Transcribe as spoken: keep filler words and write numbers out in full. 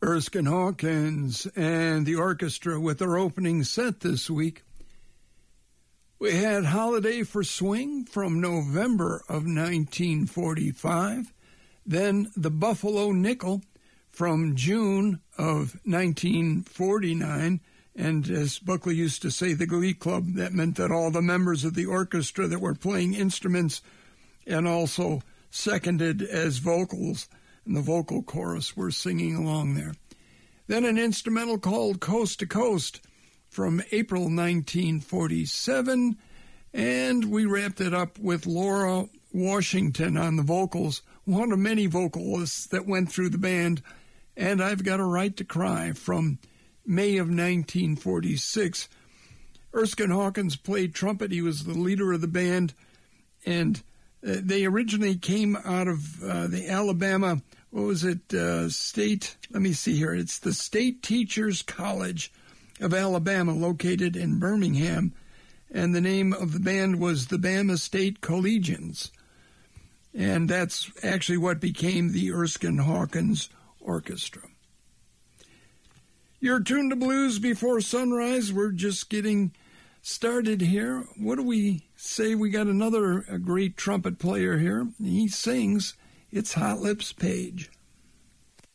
Erskine Hawkins and the orchestra with their opening set this week. We had Holiday for Swing from November of nineteen forty-five, then the Buffalo Nickel from June of nineteen forty-nine, and as Buckley used to say, the Glee Club, that meant that all the members of the orchestra that were playing instruments and also seconded as vocals, and the vocal chorus were singing along there. Then an instrumental called Coast to Coast from April nineteen forty-seven, and we wrapped it up with Laura Washington on the vocals, one of many vocalists that went through the band, and I've Got a Right to Cry from May of nineteen forty-six. Erskine Hawkins played trumpet. He was the leader of the band, and uh, they originally came out of uh, the Alabama, what was it, uh, state, let me see here, it's the State Teachers College of Alabama, located in Birmingham, and the name of the band was the Bama State Collegians, and that's actually what became the Erskine Hawkins Orchestra. You're tuned to Blues Before Sunrise. We're just getting started here. What do we say? We got another a great trumpet player here. He sings. It's Hot Lips Page.